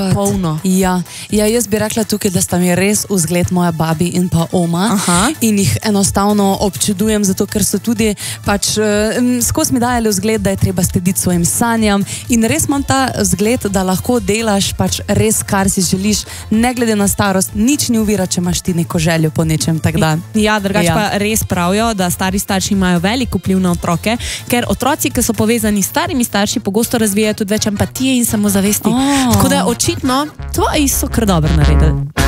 polno. Ja, jaz bi rekla tukaj, da sta mi res vzgled moja babi in pa oma. In jih enostavno občudujem, zato ker so tudi pač skozi mi dajali vzgled, da je treba slediti svojim sanjam in res imam ta vzgled, da lahko delaš pač res, kar si želiš, ne glede na starost, nič ni uvira, če imaš ti neko željo po nečem, tak da. Ja, drugače pa res pravijo, da stari starši imajo velik vpliv na otroke, ker otroci, ki so povezani s starimi starši, pogosto razvijajo tudi več empatije in samozavesti. Tako da očitno tvoji so kar dobro naredili.